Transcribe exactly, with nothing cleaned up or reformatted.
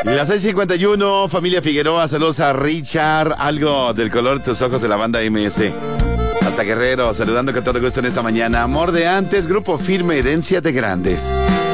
Las seis cincuenta y uno, familia Figueroa, saludos a Richard, algo del color de tus ojos de la banda M S. Hasta Guerrero, saludando con todo gusto en esta mañana. Amor de antes, Grupo Firme, herencia de grandes.